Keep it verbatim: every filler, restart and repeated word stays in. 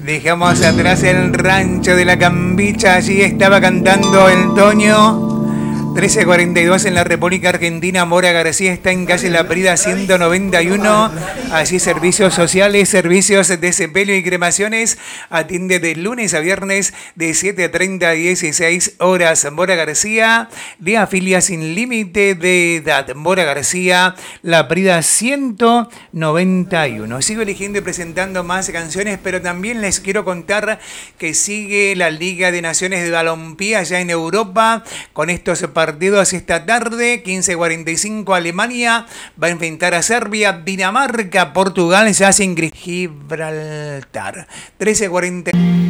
Dejamos atrás el rancho de la Cambicha. Allí estaba cantando el Toño. trece cuarenta y dos en la República Argentina. Mora García está en calle La Prida ciento noventa y uno. Allí servicios sociales, servicios de sepelio y cremaciones. Atiende de lunes a viernes de siete treinta a dieciséis horas. Mora García, de afilia sin límite de edad. Mora García, La Prida ciento noventa y uno. Sigo eligiendo y presentando más canciones, pero también les quiero contar que sigue la Liga de Naciones de Balompié allá en Europa con estos partidos esta tarde. quince cuarenta y cinco Alemania va a enfrentar a Serbia. Dinamarca, Portugal se hace en Gibraltar. trece cuarenta